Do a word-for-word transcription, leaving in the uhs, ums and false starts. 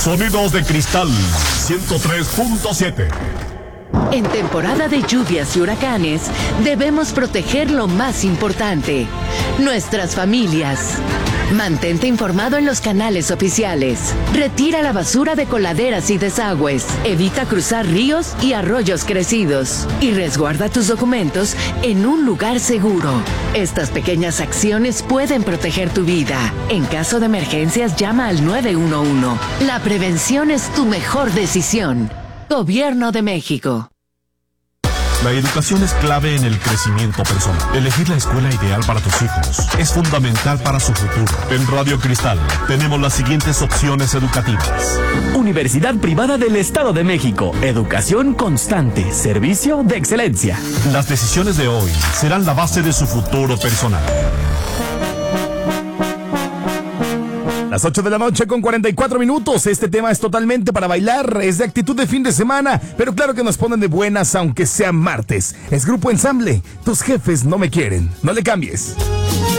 Sonidos de Cristal ciento tres punto siete. En temporada de lluvias y huracanes, debemos proteger lo más importante, nuestras familias. Mantente informado en los canales oficiales. Retira la basura de coladeras y desagües. Evita cruzar ríos y arroyos crecidos. Y resguarda tus documentos en un lugar seguro. Estas pequeñas acciones pueden proteger tu vida. En caso de emergencias, llama al nueve uno uno. La prevención es tu mejor decisión. Gobierno de México. La educación es clave en el crecimiento personal. Elegir la escuela ideal para tus hijos es fundamental para su futuro. En Radio Cristal tenemos las siguientes opciones educativas. Universidad Privada del Estado de México. Educación constante. Servicio de excelencia. Las decisiones de hoy serán la base de su futuro personal. Las ocho de la noche con cuarenta y cuatro minutos. Este tema es totalmente para bailar, es de actitud de fin de semana, pero claro que nos ponen de buenas aunque sea martes. Es Grupo Ensamble, tus jefes no me quieren. No le cambies.